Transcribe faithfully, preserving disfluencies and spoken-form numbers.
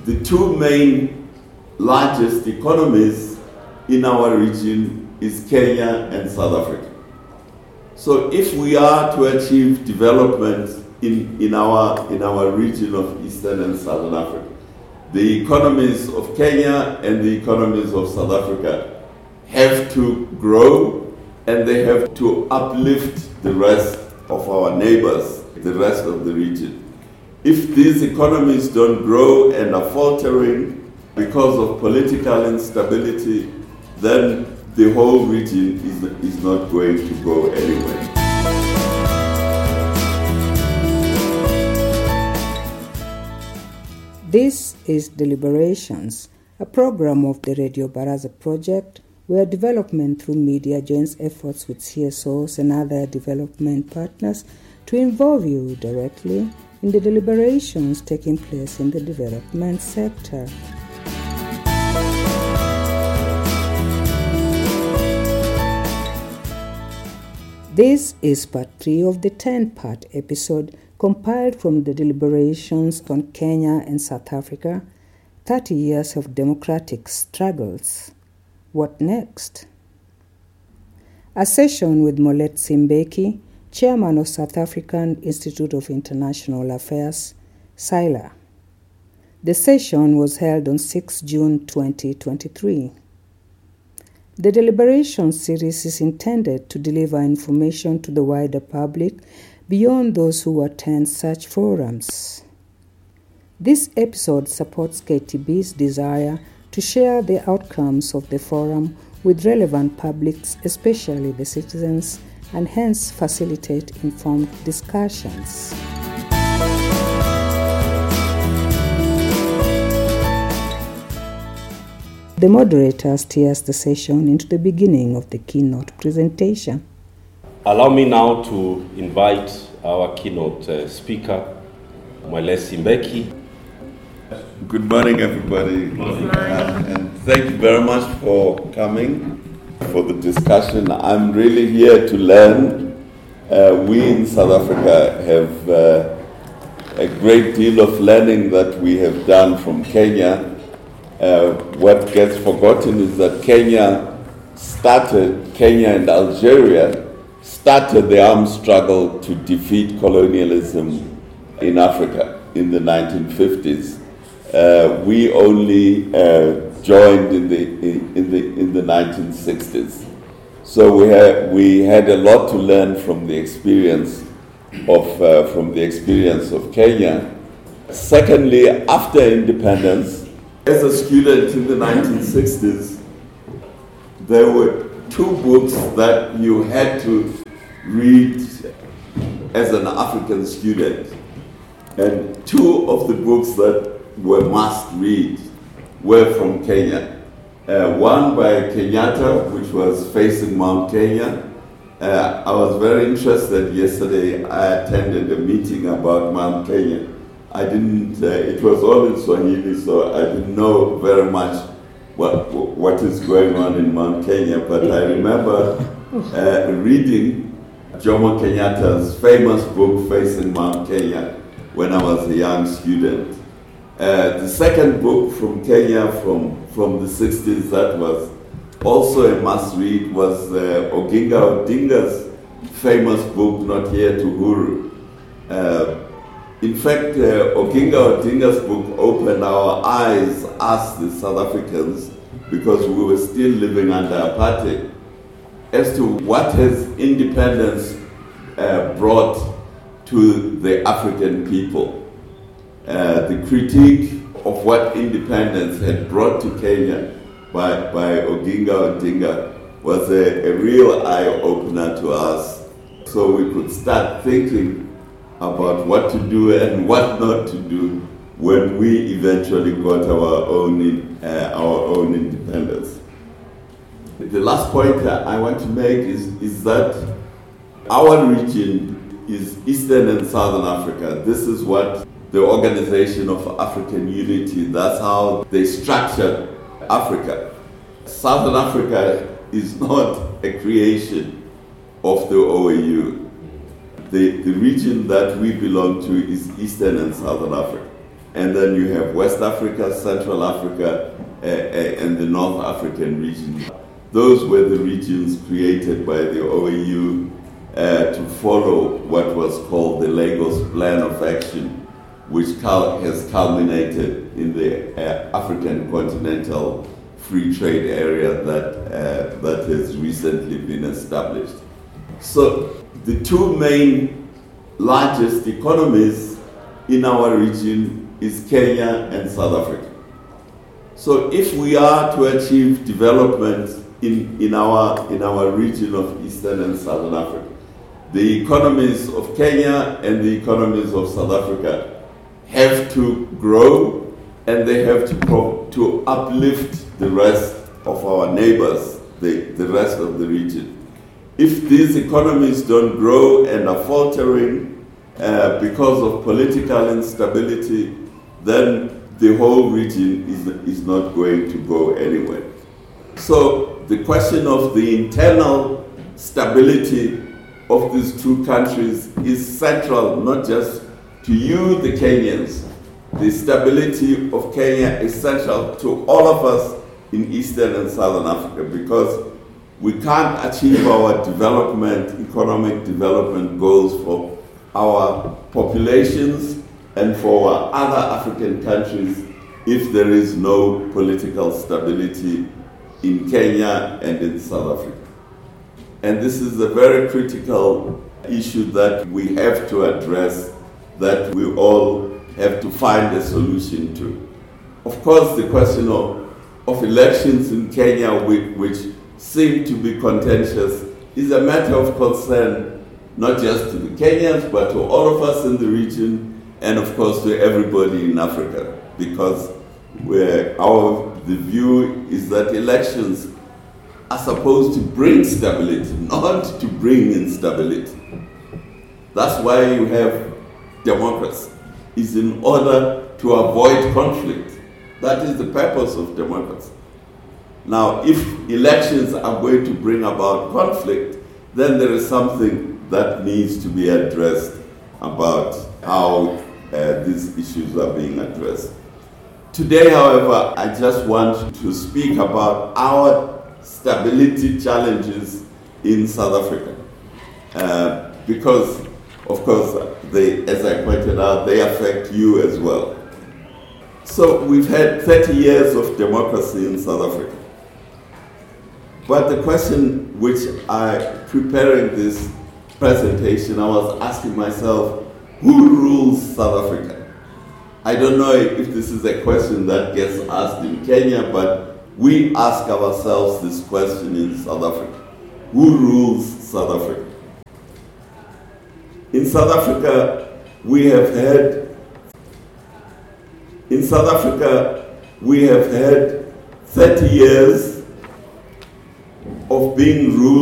the two main largest economies in our region is Kenya and South Africa. So if we are to achieve development in, in, our, in our region of Eastern and Southern Africa, the economies of Kenya and the economies of South Africa have to grow, and they have to uplift the rest of our neighbors, the rest of the region. If these economies don't grow and are faltering because of political instability, then the whole region is, is not going to go anywhere. This is Deliberations, a program of the Radio Baraza project, where development through media joins efforts with C S Os and other development partners to involve you directly in the deliberations taking place in the development sector. This is part three of the ten-part episode compiled from the deliberations on Kenya and South Africa, thirty years of democratic struggles. What next? A session with Molet Simbeki, chairman of South African Institute of International Affairs, SILA. The session was held on the sixth of June twenty twenty-three. The deliberation series is intended to deliver information to the wider public beyond those who attend such forums. This episode supports K T B's desire to share the outcomes of the forum with relevant publics, especially the citizens, and hence facilitate informed discussions. The moderator steers the session into the beginning of the keynote presentation. Allow me now to invite our keynote uh, speaker, Molet Simbeki. Good morning, everybody. Good morning. Uh, and thank you very much for coming for the discussion. I'm really here to learn. Uh, we in South Africa have uh, a great deal of learning that we have done from Kenya. Uh, what gets forgotten is that Kenya started, Kenya and Algeria started the armed struggle to defeat colonialism in Africa in the nineteen fifties. Uh, we only uh, joined in the in, in the in the nineteen sixties, so we had we had a lot to learn from the experience of uh, from the experience of Kenya. Secondly, after independence, as a student in the nineteen sixties, there were two books that you had to read as an African student, and two of the books that were must read were from Kenya. Uh, one by Kenyatta, which was Facing Mount Kenya. Uh, I was very interested yesterday. I attended a meeting about Mount Kenya. I didn't, uh, it was all in Swahili, so I didn't know very much what what is going on in Mount Kenya, but I remember uh, reading Jomo Kenyatta's famous book, Facing Mount Kenya, when I was a young student. Uh, the second book from Kenya from, from the sixties that was also a must-read was uh, Oginga Odinga's famous book, Not Yet Uhuru. Uh, in fact, uh, Oginga Odinga's book opened our eyes, us the South Africans, because we were still living under apartheid, as to what has independence uh, brought to the African people. Uh, the critique of what independence had brought to Kenya by, by Oginga Odinga was a, a real eye-opener to us, so we could start thinking about what to do and what not to do when we eventually got our own, uh, our own independence. The last point I want to make is, is that our region is Eastern and Southern Africa. This is what the Organization of African Unity, that's how they structured Africa. Southern Africa is not a creation of the O A U. The, the region that we belong to is Eastern and Southern Africa. and then you have West Africa, Central Africa, uh, uh, and the North African region. Those were the regions created by the O A U uh, to follow what was called the Lagos Plan of Action, which cal- has culminated in the uh, African Continental Free Trade Area that, uh, that has recently been established. So the two main largest economies in our region is Kenya and South Africa. So if we are to achieve development in, in, our, in our region of Eastern and Southern Africa, the economies of Kenya and the economies of South Africa have to grow, and they have to, pro- to uplift the rest of our neighbors, the, the rest of the region. If these economies don't grow and are faltering uh, because of political instability, then the whole region is, is not going to go anywhere. So the question of the internal stability of these two countries is central, not just to you, the Kenyans. The stability of Kenya is central to all of us in Eastern and Southern Africa, because we can't achieve our development, economic development goals for our populations and for our other African countries if there is no political stability in Kenya and in South Africa. And this is a very critical issue that we have to address, that we all have to find a solution to. Of course, the question of, of elections in Kenya, which, which seem to be contentious, is a matter of concern, not just to the Kenyans, but to all of us in the region, and of course to everybody in Africa, because where our the view is that elections are supposed to bring stability, not to bring instability. That's why you have democracy, is in order to avoid conflict. That is the purpose of democracy. Now, if elections are going to bring about conflict, then there is something that needs to be addressed about how uh, these issues are being addressed. Today, however, I just want to speak about our stability challenges in South Africa. Uh, because, of course, they, as I pointed out, they affect you as well. So we've had thirty years of democracy in South Africa. But the question which I, preparing this presentation, I was asking myself, who rules South Africa? I don't know if this is a question that gets asked in Kenya, but we ask ourselves this question in South Africa. Who rules South Africa? In South Africa, we have had, in South Africa, we have had thirty years of being ruled